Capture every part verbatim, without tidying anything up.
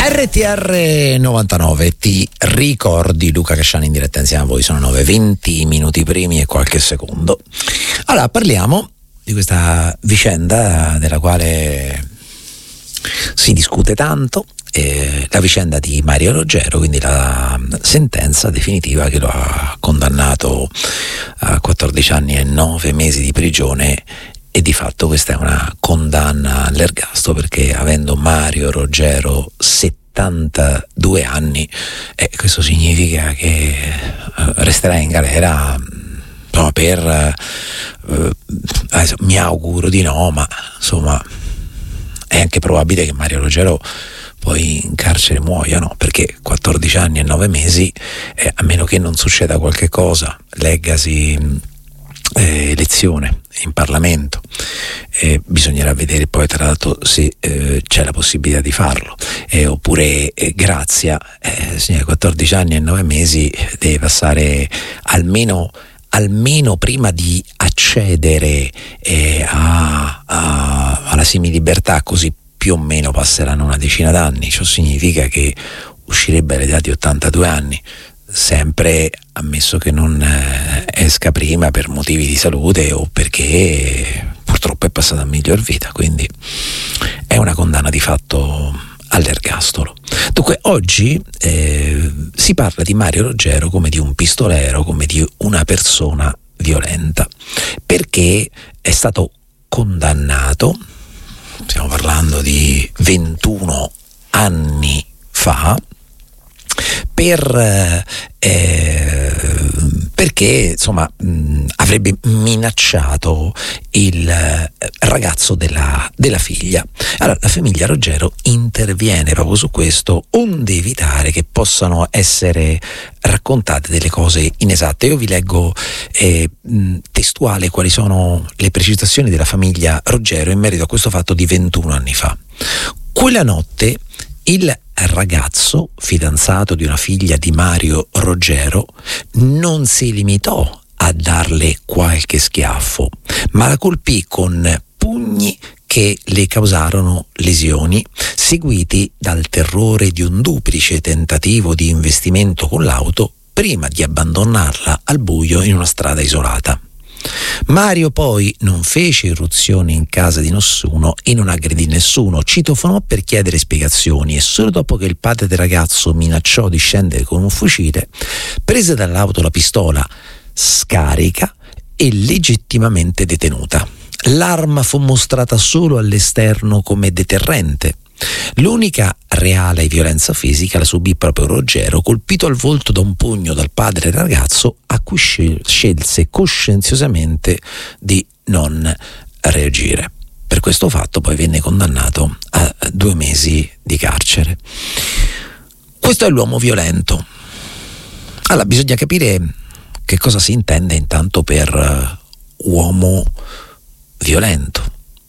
R T R novantanove, ti ricordi? Luca Casciani in diretta insieme a voi, sono nove e venti minuti primi e qualche secondo. Allora parliamo di questa vicenda della quale si discute tanto, eh, la vicenda di Mario Roggero, quindi la sentenza definitiva che lo ha condannato a quattordici anni e nove mesi di prigione. E di fatto questa è una condanna all'ergastolo, perché avendo Mario Roggero settantadue anni, eh, questo significa che eh, resterà in galera insomma, per eh, adesso, mi auguro di no, ma insomma è anche probabile che Mario Roggero poi in carcere muoia, no? Perché quattordici anni e nove mesi, eh, a meno che non succeda qualche cosa, leggasi Eh, elezione in Parlamento, eh, bisognerà vedere poi tra l'altro se eh, c'è la possibilità di farlo, eh, oppure eh, Grazia, eh, signora, quattordici anni e nove mesi deve passare almeno almeno prima di accedere eh, a, a, alla semilibertà, così più o meno passeranno una decina d'anni. Ciò significa che uscirebbe all'età di ottantadue anni, sempre ammesso che non eh, esca prima per motivi di salute o perché purtroppo è passata a miglior vita, quindi è una condanna di fatto all'ergastolo. Dunque oggi eh, si parla di Mario Roggero come di un pistolero, come di una persona violenta, perché è stato condannato, stiamo parlando di ventuno anni fa, per eh, perché insomma mh, avrebbe minacciato il eh, ragazzo della, della figlia. Allora la famiglia Roggero interviene proprio su questo, onde evitare che possano essere raccontate delle cose inesatte. Io vi leggo eh, mh, testuale quali sono le precisazioni della famiglia Roggero in merito a questo fatto di ventuno anni fa. Quella notte il ragazzo, fidanzato di una figlia di Mario Roggero, non si limitò a darle qualche schiaffo, ma la colpì con pugni che le causarono lesioni, seguiti dal terrore di un duplice tentativo di investimento con l'auto prima di abbandonarla al buio in una strada isolata. Mario poi non fece irruzioni in casa di nessuno e non aggredì nessuno, citofonò per chiedere spiegazioni e solo dopo che il padre del ragazzo minacciò di scendere con un fucile, prese dall'auto la pistola scarica e legittimamente detenuta. L'arma fu mostrata solo all'esterno come deterrente. L'unica reale violenza fisica la subì proprio Roggero, colpito al volto da un pugno dal padre del ragazzo, a cui scelse coscienziosamente di non reagire. Per questo fatto poi venne condannato a due mesi di carcere. Questo è l'uomo violento. Allora bisogna capire che cosa si intende intanto per uomo violento.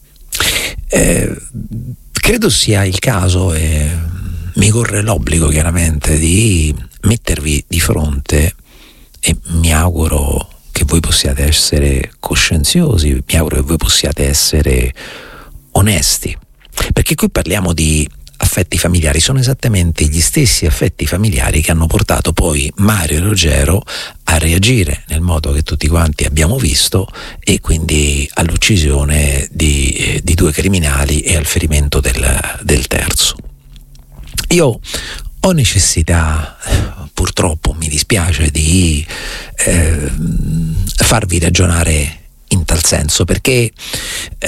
Eh, Credo sia il caso, e mi corre l'obbligo chiaramente di mettervi di fronte, e mi auguro che voi possiate essere coscienziosi, mi auguro che voi possiate essere onesti, perché qui parliamo di affetti familiari, sono esattamente gli stessi affetti familiari che hanno portato poi Mario Roggero a reagire nel modo che tutti quanti abbiamo visto, e quindi all'uccisione di, eh, di due criminali e al ferimento del, del terzo. Io ho necessità, purtroppo mi dispiace, di eh, farvi ragionare in tal senso, perché